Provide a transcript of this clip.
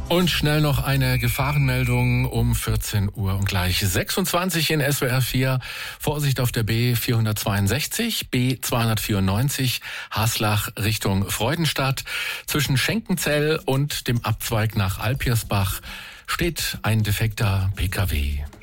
Und schnell noch eine Gefahrenmeldung um 14 Uhr und gleich 26 in SWR 4. Vorsicht auf der B 462, B 294, Haslach Richtung Freudenstadt. Zwischen Schenkenzell und dem Abzweig nach Alpirsbach steht ein defekter PKW.